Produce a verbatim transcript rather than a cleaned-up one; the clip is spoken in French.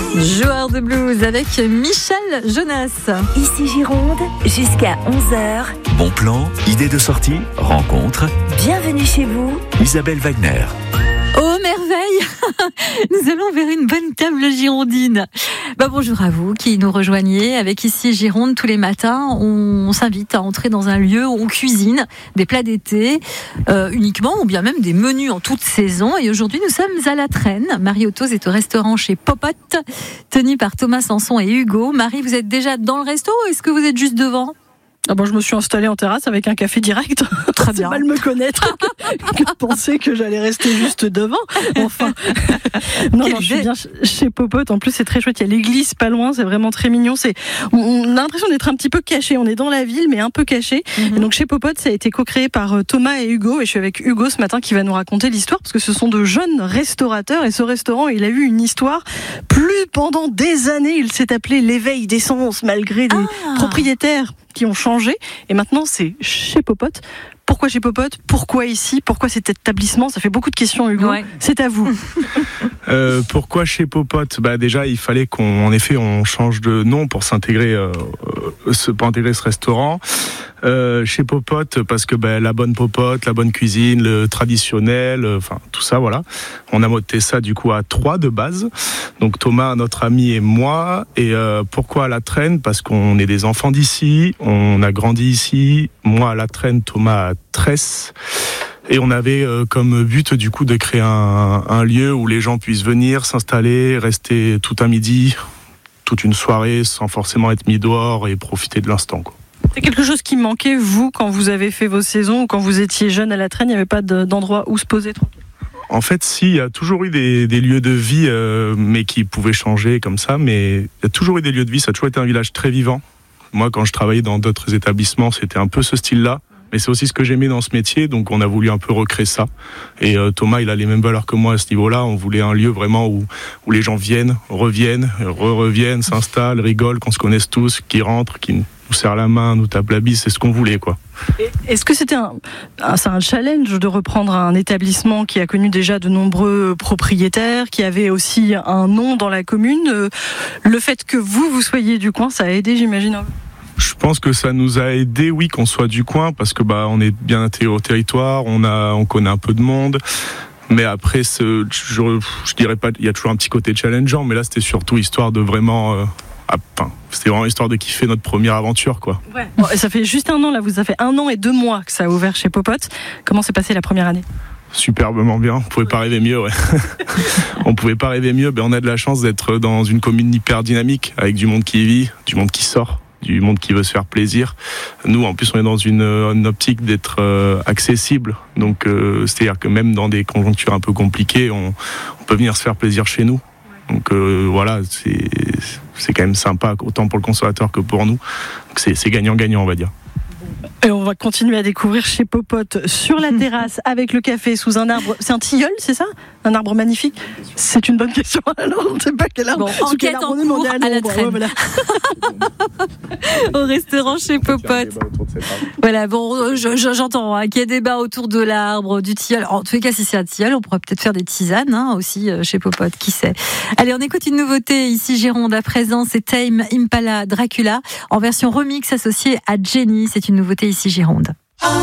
Joueur de blues avec Michel Jonas. Ici Gironde, jusqu'à onze heures. Bon plan, idée de sortie, rencontre. Bienvenue chez vous. Isabelle Wagner. Oh merveille, nous allons vers une bonne table girondine. Bah, bonjour à vous qui nous rejoignez avec Ici Gironde tous les matins. On s'invite à entrer dans un lieu où on cuisine des plats d'été euh, uniquement ou bien même des menus en toute saison. Et aujourd'hui nous sommes à La Traîne. Marie Autos est au restaurant chez Popote, tenu par Thomas Sanson et Hugo. Marie, vous êtes déjà dans le resto ou est-ce que vous êtes juste devant ? Ah bon, je me suis installée en terrasse avec un café direct. Très C'est bien. mal me connaître que de penser que j'allais rester juste devant. Enfin, non, non, je suis bien chez Popote. En plus, c'est très chouette. Il y a l'église pas loin. C'est vraiment très mignon. C'est, on a l'impression d'être un petit peu caché. On est dans la ville, mais un peu caché. Mm-hmm. Et donc, chez Popote, ça a été co-créé par Thomas et Hugo. Et je suis avec Hugo ce matin qui va nous raconter l'histoire parce que ce sont de jeunes restaurateurs. Et ce restaurant, il a eu une histoire. Plus pendant des années, il s'est appelé l'éveil des sens malgré des Ah. propriétaires qui ont changé, et maintenant c'est chez Popote. Pourquoi chez Popote ? Pourquoi ici ? Pourquoi cet établissement ? Ça fait beaucoup de questions, Hugo. Ouais. C'est à vous. euh, pourquoi chez Popote ? Bah déjà, il fallait qu'on, en effet, on change de nom pour s'intégrer, euh, ce, pour intégrer ce restaurant. Euh, chez Popote, parce que bah, la bonne popote, la bonne cuisine, le traditionnel, enfin euh, tout ça, voilà. On a monté ça du coup à trois de base. Donc Thomas, notre ami, et moi. Et euh, pourquoi à La Traîne ? Parce qu'on est des enfants d'ici, on a grandi ici. Moi à La Traîne, Thomas à Tresse. Et on avait euh, comme but du coup de créer un, un lieu où les gens puissent venir, s'installer, rester tout un midi, toute une soirée, sans forcément être mis dehors et profiter de l'instant, quoi. C'est quelque chose qui manquait, vous, quand vous avez fait vos saisons ou quand vous étiez jeune à La Traîne, il n'y avait pas de, d'endroit où se poser tranquille ? En fait, si, il y a toujours eu des, des lieux de vie, euh, mais qui pouvaient changer comme ça, mais il y a toujours eu des lieux de vie, ça a toujours été un village très vivant. Moi, quand je travaillais dans d'autres établissements, c'était un peu ce style-là. Mais c'est aussi ce que j'aimais dans ce métier, donc on a voulu un peu recréer ça. Et euh, Thomas, il a les mêmes valeurs que moi à ce niveau-là. On voulait un lieu vraiment où, où les gens viennent, reviennent, re-reviennent, s'installent, rigolent, qu'on se connaisse tous, qui rentrent, qui nous serrent la main, nous tapent la bise, c'est ce qu'on voulait, quoi. Est-ce que c'était un, un, c'est un challenge de reprendre un établissement qui a connu déjà de nombreux propriétaires, qui avait aussi un nom dans la commune ? Le fait que vous, vous soyez du coin, ça a aidé, j'imagine. Je pense que ça nous a aidé, oui, qu'on soit du coin, parce que bah on est bien intégré au territoire, on a, on connaît un peu de monde. Mais après, ce, je, je dirais pas, il y a toujours un petit côté challengeant, mais là c'était surtout histoire de vraiment, euh, enfin, c'était vraiment histoire de kiffer notre première aventure, quoi. Ouais. Bon, ça fait juste un an là, vous ça fait un an et deux mois que ça a ouvert chez Popote. Comment s'est passée la première année ? Superbement bien, on pouvait pas rêver mieux, ouais. On pouvait pas rêver mieux. Ben on a de la chance d'être dans une commune hyper dynamique, avec du monde qui y vit, du monde qui sort, du monde qui veut se faire plaisir. Nous, en plus, on est dans une, une optique d'être euh, accessible. Donc, euh, c'est-à-dire que même dans des conjonctures un peu compliquées, on, on peut venir se faire plaisir chez nous. Donc euh, voilà, c'est, c'est quand même sympa, autant pour le consommateur que pour nous. Donc, c'est, c'est gagnant-gagnant, on va dire. Et on va continuer à découvrir chez Popote sur la terrasse avec le café sous un arbre. C'est un tilleul, c'est ça ? Un arbre magnifique ? C'est une bonne question. Alors, on ne sait pas quel arbre. Bon, enquête en cours à, à La Traîne. Ouais, voilà. Au restaurant chez Popote. Voilà, bon, je, je, j'entends hein, qu'il y a débat autour de l'arbre, du tilleul. En tous les cas, si c'est un tilleul, on pourrait peut-être faire des tisanes hein, aussi euh, chez Popote, qui sait. Allez, on écoute une nouveauté ici, Gironde. À présent, c'est Tame Impala Dracula en version remix associée à Jenny. C'est une nouveauté ici, Gironde.